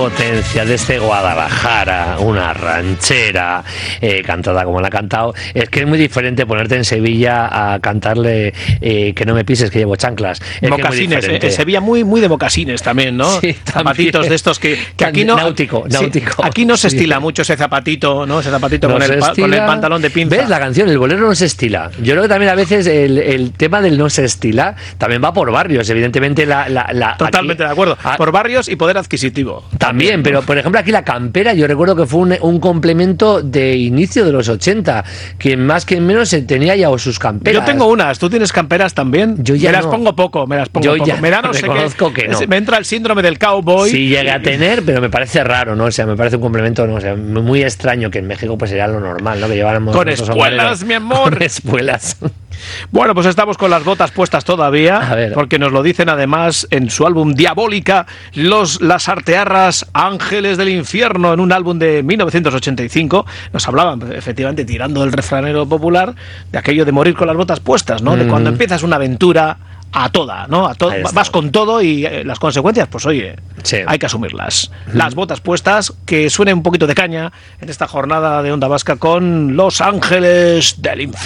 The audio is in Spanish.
potencia de este Guadalajara, una ranchera cantada como la ha cantado, es que es muy diferente ponerte en Sevilla a cantarle que no me pises que llevo chanclas. Es mocasines, en Sevilla muy de mocasines también, ¿no? Sí, zapatitos de estos que aquí no... Náutico. Sí, aquí no se estila mucho ese zapatito, ¿no? Ese zapatito con el pantalón de pinza. ¿Ves? La canción, el bolero no se estila. Yo creo que también a veces el tema del no se estila también va por barrios, evidentemente Totalmente aquí, de acuerdo. Por barrios y poder adquisitivo. También, pero por ejemplo aquí la campera, yo recuerdo que fue un complemento de inicio de los 80, quien más que menos tenía ya sus camperas. Yo tengo unas, ¿tú tienes camperas también? Yo ya me las pongo poco. Yo ya me da no sé que no. Me entra el síndrome del cowboy. Sí llegué a tener, pero me parece raro, ¿no? O sea, me parece un complemento, ¿no? O sea, muy extraño, que en México pues sería lo normal, ¿no? Que lleváramos con espuelas, mi amor. Con espuelas. Bueno, pues estamos con las botas puestas todavía, porque nos lo dicen además en su álbum Diabólica, las artearras Ángeles del Infierno, en un álbum de 1985. Nos hablaban, efectivamente, tirando del refranero popular, de aquello de morir con las botas puestas, ¿no? De cuando empiezas una aventura a toda, ¿no? Vas con todo y las consecuencias, pues oye, hay que asumirlas. Las botas puestas, que suene un poquito de caña en esta jornada de Onda Vasca con Los Ángeles del Infierno.